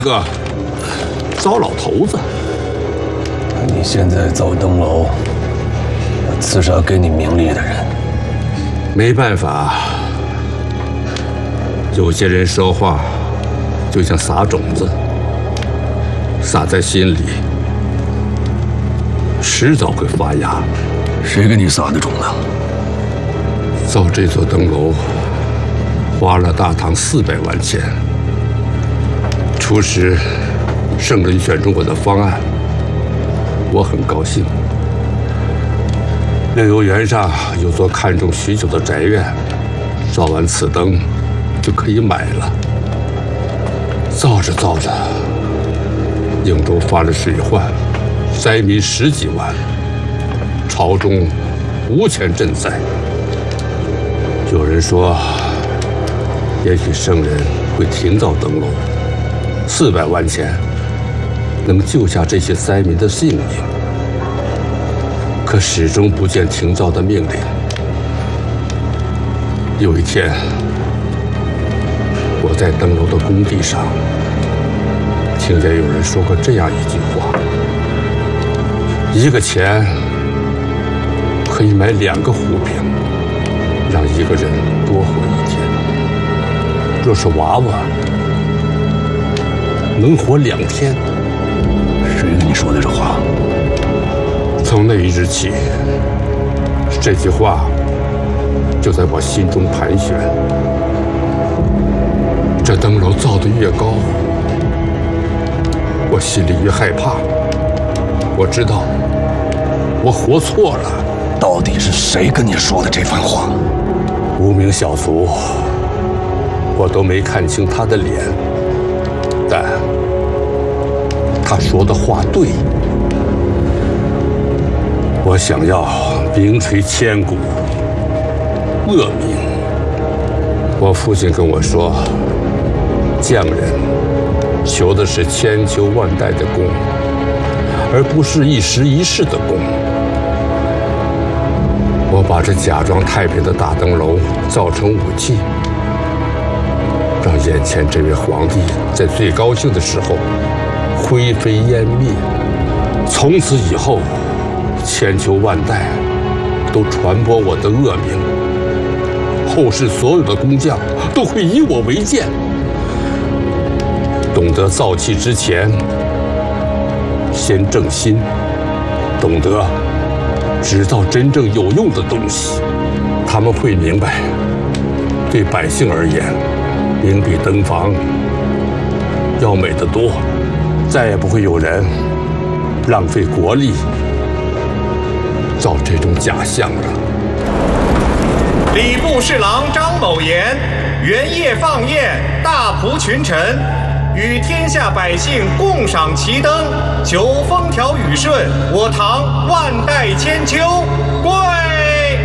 个糟老头子。 你现在造灯楼，要刺杀给你名利的人。 没办法，有些人说话就像撒种子，撒在心里，迟早会发芽。 谁给你撒的种子？ 造这座灯楼花了大唐400万钱。初时，圣人选中我的方案，我很高兴。六游原上有座看中许久的宅院，造完此灯就可以买了。造着造着，颍州发了水患，灾民10几万，朝中无钱赈灾。有人说，也许圣人会停造灯楼，400万钱能救下这些灾民的性命，可始终不见停造的命令。有一天，我在灯楼的工地上，听见有人说过这样一句话：1个钱可以买2个壶瓶，让一个人多活1天。若是娃娃能活2天。 谁跟你说的这话？ 从那一日起，这句话就在我心中盘旋。这灯楼造得越高，我心里越害怕。我知道，我活错了。 到底是谁跟你说的这番话？ 无名小卒，我都没看清他的脸，但他说的话对。我想要名垂千古，恶名。我父亲跟我说，匠人求的是千秋万代的功，而不是一时一世的功。我把这假装太平的大灯楼造成武器，让眼前这位皇帝在最高兴的时候灰飞烟灭。从此以后，千秋万代都传播我的恶名，后世所有的工匠都会以我为鉴。懂得造器之前，先正心；懂得只造真正有用的东西，他们会明白，对百姓而言，明比灯房要美得多。再也不会有人浪费国力造这种假象了。 礼部侍郎张某言，元夜放宴，大仆群臣，与天下百姓共赏奇灯，求风调雨顺，我唐万代千秋，贵。